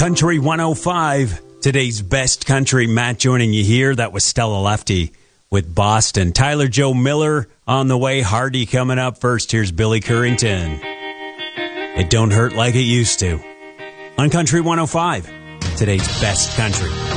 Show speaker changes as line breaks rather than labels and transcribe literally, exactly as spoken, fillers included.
Country one oh five, today's best country. Matt joining you here. That was Stella Lefty with Boston. Tyler Joe Miller on the way. Hardy coming up first. Here's Billy Currington. It don't hurt like it used to. On Country one oh five, today's best country.